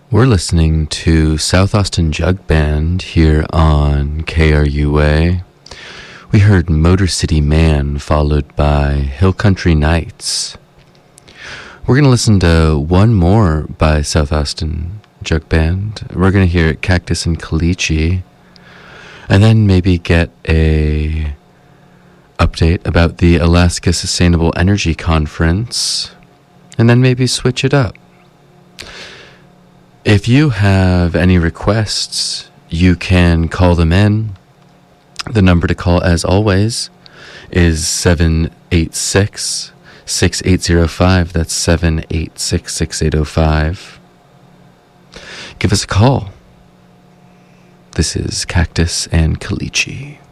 We're listening to South Austin Jug Band here on KRUA. We heard Motor City Man followed by Hill Country Nights. We're going to listen to one more by South Austin Jug Band. We're going to hear Cactus and Caliche, and then maybe get a update about the Alaska Sustainable Energy Conference, and then maybe switch it up. If you have any requests, you can call them in. The number to call, as always, is 786-6805. That's 786-6805. Give us a call. This is Cactus and Caliche.